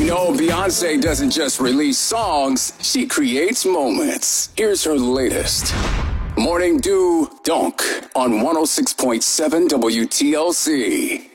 You know, Beyonce doesn't just release songs, she creates moments. Here's her latest. Morning Dew Dunk on 106.7 WTLC.